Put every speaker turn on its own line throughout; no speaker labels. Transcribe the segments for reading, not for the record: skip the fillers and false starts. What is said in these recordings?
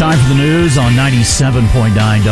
Time for the news on 97.9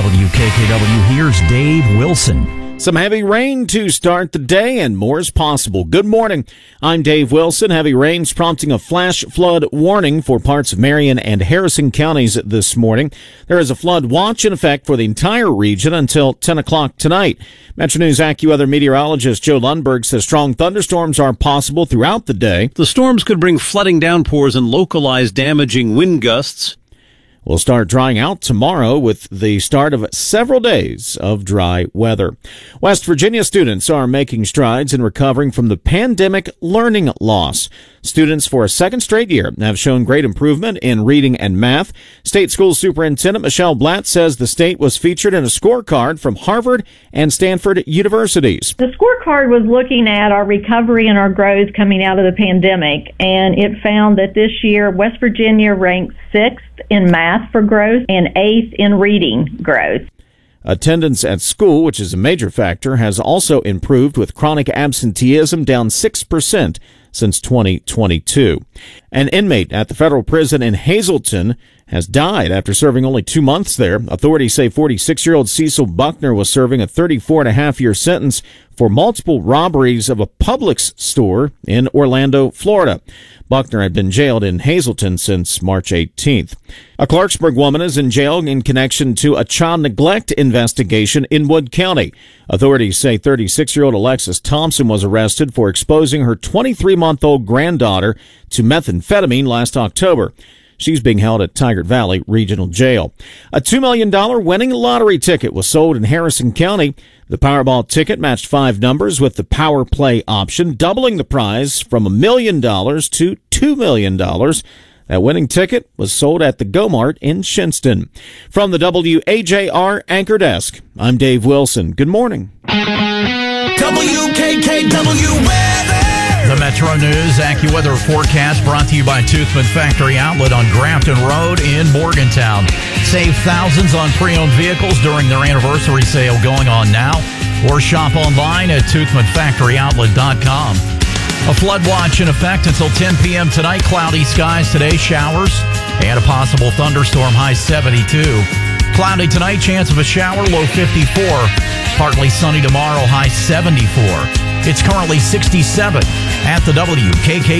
WKKW. Here's Dave Wilson.
Some heavy rain to start the day, and more is possible. Good morning. I'm Dave Wilson. Heavy rains prompting a flash flood warning for parts of Marion and Harrison counties this morning. There is a flood watch in effect for the entire region until 10 o'clock tonight. Metro News AccuWeather meteorologist Joe Lundberg says strong thunderstorms are possible throughout the day.
The storms could bring flooding downpours and localized damaging wind gusts.
We'll start drying out tomorrow with the start of several days of dry weather. West Virginia students are making strides in recovering from the pandemic learning loss. Students for a second straight year have shown great improvement in reading and math. State School Superintendent Michelle Blatt says the state was featured in a scorecard from Harvard and Stanford universities.
The scorecard was looking at our recovery and our growth coming out of the pandemic, and it found that this year West Virginia ranked 6th in math for growth and 8th in reading growth.
Attendance at school, which is a major factor, has also improved, with chronic absenteeism down 6% since 2022. An inmate at the federal prison in Hazleton has died after serving only 2 months there. Authorities say 46-year-old Cecil Buckner was serving a 34.5-year sentence for multiple robberies of a Publix store in Orlando, Florida. Buckner had been jailed in Hazleton since March 18th. A Clarksburg woman is in jail in connection to a child neglect investigation in Wood County. Authorities say 36-year-old Alexis Thompson was arrested for exposing her 23-month-old granddaughter to methamphetamine last October. She's being held at Tigard Valley Regional Jail. A $2 million winning lottery ticket was sold in Harrison County. The Powerball ticket matched 5 numbers with the Power Play option, doubling the prize from $1 million to $2 million. That winning ticket was sold at the Go-Mart in Shinston. From the WAJR Anchor Desk, I'm Dave Wilson. Good morning.
WKKW weather.
The Metro News AccuWeather forecast brought to you by Toothman Factory Outlet on Grafton Road in Morgantown. Save thousands on pre-owned vehicles during their anniversary sale going on now, or shop online at toothmanfactoryoutlet.com. A flood watch in effect until 10 p.m. tonight. Cloudy skies today, showers, and a possible thunderstorm, high 72. Cloudy tonight, chance of a shower, low 54. Partly sunny tomorrow, high 74. It's currently 67 at the WKK.